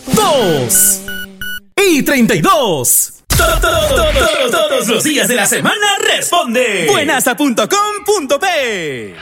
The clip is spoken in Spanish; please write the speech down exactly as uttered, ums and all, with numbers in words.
dos y treinta y dos. Todos los días de la semana responde buenasa punto com punto pe.